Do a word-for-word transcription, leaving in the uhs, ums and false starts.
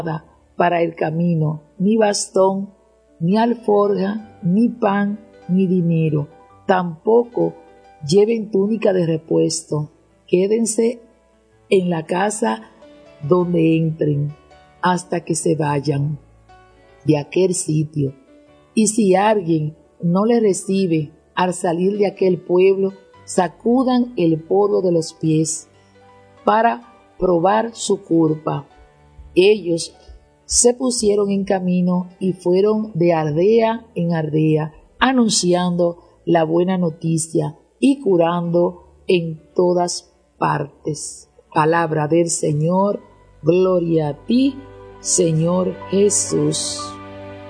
para el camino, ni bastón, ni alforja, ni pan, ni dinero. Tampoco lleven túnica de repuesto. Quédense en la casa donde entren hasta que se vayan de aquel sitio. Y si alguien no le recibe al salir de aquel pueblo, sacudan el polvo de los pies para probar su culpa. Ellos se pusieron en camino y fueron de aldea en aldea, anunciando la buena noticia y curando en todas partes. Palabra del Señor, gloria a ti, Señor Jesús.